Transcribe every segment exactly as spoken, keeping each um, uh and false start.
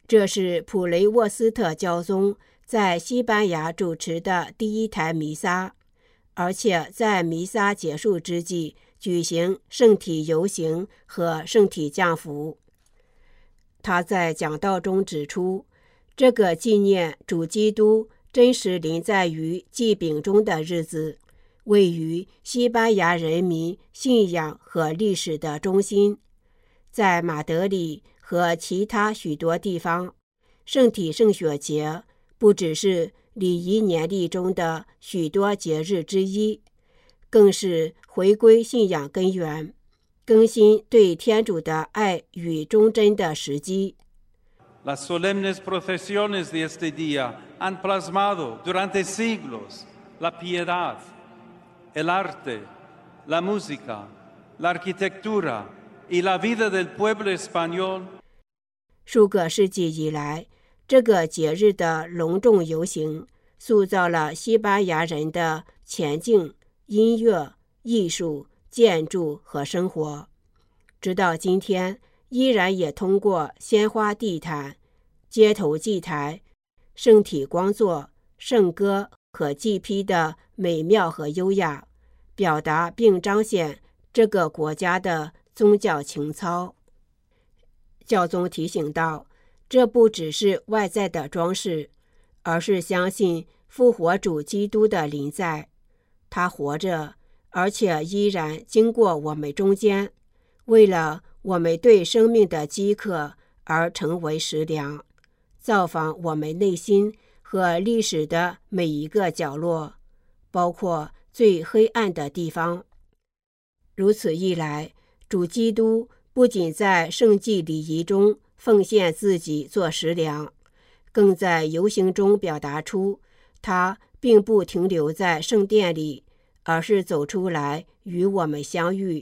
这是普雷沃斯特教宗在西班牙主持的第一台弥撒，而且在弥撒结束之际举行圣体游行和圣体降福。他在讲道中指出，这个纪念主基督真实临在于祭饼中的日子，位于西班牙人民信仰和历史的中心。在马德里和其他许多地方，圣体圣血节不只是礼仪年历中的许多节日之一，更是回归信仰根源，更新对天主的爱与忠贞的时机。 Las solemnes procesiones de este día han plasmado durante siglos la piedad, el arte, la música, la arquitectura y la vida del pueblo español。 数个世纪以来，这个节日的隆重游行塑造了西班牙人的前进、音乐、艺术、建筑和生活。直到今天，依然也通过鲜花地毯、街头祭台、圣体光座、圣歌和祭披的美妙和优雅，表达并彰显这个国家的宗教情操。教宗提醒道，这不只是外在的装饰，而是相信复活主基督的临在。他活着，而且依然经过我们中间，为了我们对生命的饥渴而成为食粮，造访我们内心和历史的每一个角落，包括最黑暗的地方。如此一来，主基督不仅在圣祭礼仪中奉献自己做食粮，更在游行中表达出他并不停留在圣殿里，而是走出来与我们相遇。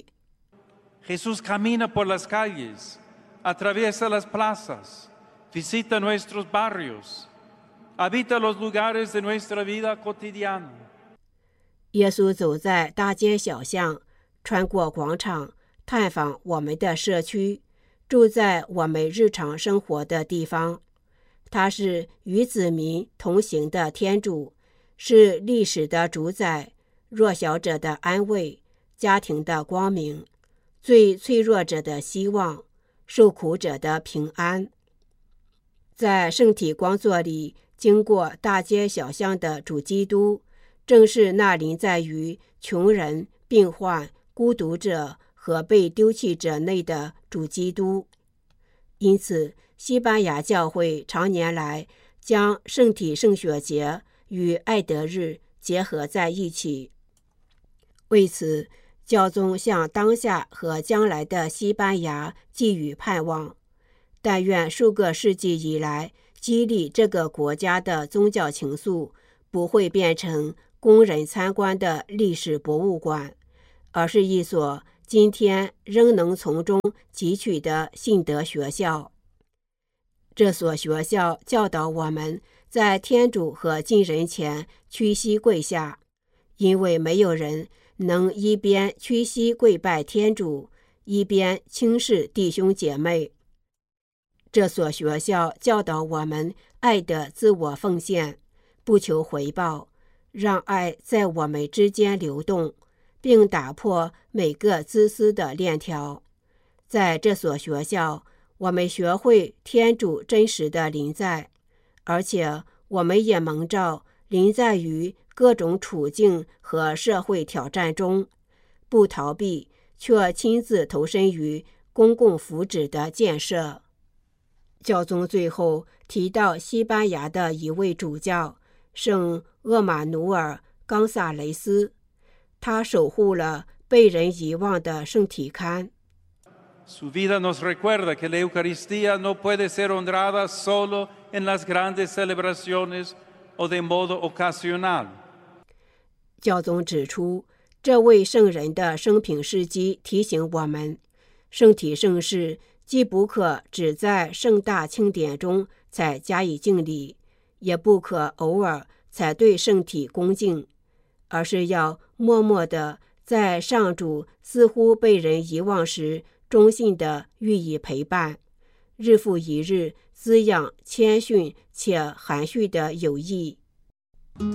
Jesús camina por las calles, atraviesa las plazas, visita nuestros barrios, habita los lugares de nuestra vida cotidiana。 耶稣走在大街小巷，穿过广场，探访我们的社区，住在我们日常生活的地方。他是与子民同行的天主，是历史的主宰，弱小者的安慰，家庭的光明，最脆弱者的希望，受苦者的平安。在圣体光座里经过大街小巷的主基督，正是那临在于穷人、病患、孤独者和被丢弃者内的主基督。因此，西班牙教会常年来将圣体圣血节与爱德日结合在一起。为此，教宗向当下和将来的西班牙寄予盼望，但愿数个世纪以来激励这个国家的宗教情愫不会变成供人参观的历史博物馆，而是一所今天仍能从中汲取的信德学校。这所学校教导我们在天主和近人前屈膝跪下，因为没有人能一边屈膝跪拜天主，一边轻视弟兄姐妹。这所学校教导我们爱的自我奉献，不求回报，让爱在我们之间流动，并打破每个自私的链条。在这所学校，我们学会天主真实的临在，而且我们也蒙召临在于各种处境和社会挑战中，不逃避，却亲自投身于公共福祉的建设。教宗最后提到西班牙的一位主教圣厄马努尔·冈萨雷斯，他守护了被人遗忘的圣体龛。 Su vida nos recuerda que la Eucaristía no puede ser honrada solo en las grandes celebraciones o de modo ocasional。 教宗指出，这位圣人的生平事迹提醒我们，圣体圣事既不可只在盛大庆典中才加以敬礼，也不可偶尔才对圣体恭敬，而是要默默地在上主似乎被人遗忘时忠信地予以陪伴， 日复一日滋养谦逊且含蓄的友谊。